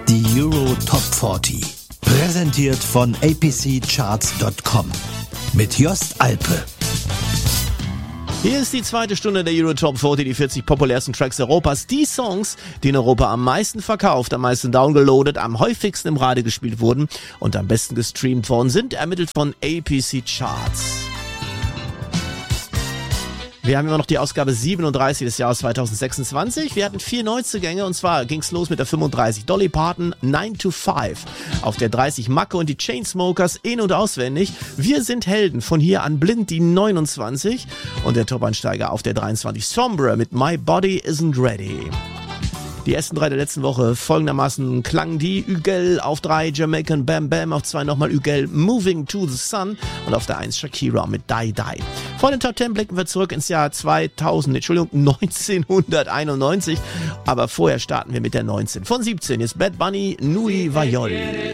Die Euro Top 40. Präsentiert von apccharts.com. Mit Jost Alpe. Hier ist die zweite Stunde der Euro Top 40, die 40 populärsten Tracks Europas. Die Songs, die in Europa am meisten verkauft, am meisten downgeloadet, am häufigsten im Radio gespielt wurden und am besten gestreamt worden sind, ermittelt von APC Charts. Wir haben immer noch die Ausgabe 37 des Jahres 2026. Wir hatten 4 Neuzugänge und zwar ging's los mit der 35 Dolly Parton 9 to 5. Auf der 30 Macke und die Chainsmokers in- und auswendig. Wir sind Helden von hier an blind die 29 und der Top-Einsteiger auf der 23 Sombra mit My Body Isn't Ready. Die ersten 3 der letzten Woche folgendermaßen klangen die: Ügel auf 3, Jamaican Bam Bam auf 2 nochmal Ügel, Moving to the Sun und auf der 1 Shakira mit Die Die. Vor den Top 10 blicken wir zurück ins Jahr 1991, aber vorher starten wir mit der 19. Von 17 ist Bad Bunny, Nui Vayol.